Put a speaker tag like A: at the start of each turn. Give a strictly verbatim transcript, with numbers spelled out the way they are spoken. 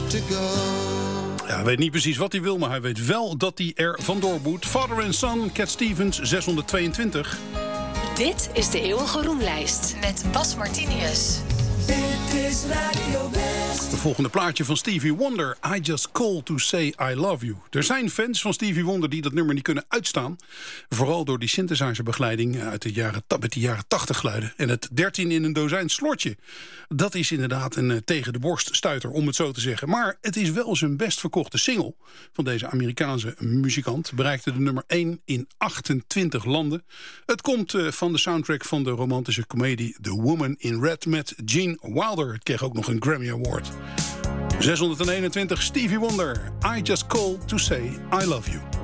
A: to go.
B: Ja, hij weet niet precies wat hij wil, maar hij weet wel dat hij er vandoor moet. Father and Son, Cat Stevens, zeshonderdtweeëntwintig.
C: Dit is de Eeuwige Roemlijst met Bas Martinius.
D: Dit is Radio West.
B: De volgende plaatje van Stevie Wonder. I Just Call to Say I Love You. Er zijn fans van Stevie Wonder die dat nummer niet kunnen uitstaan. Vooral door die synthesizerbegeleiding uit de jaren, met die jaren tachtig geluiden. En het dertien in een dozijn slotje. Dat is inderdaad een uh, tegen de borst stuiter, om het zo te zeggen. Maar het is wel zijn best verkochte single van deze Amerikaanse muzikant. Bereikte de nummer één in achtentwintig landen. Het komt uh, van de soundtrack van de romantische komedie The Woman in Red met Gene Wilder. Het kreeg ook nog een Grammy Award. zeshonderdeenentwintig Stevie Wonder. I Just Call to Say I Love You.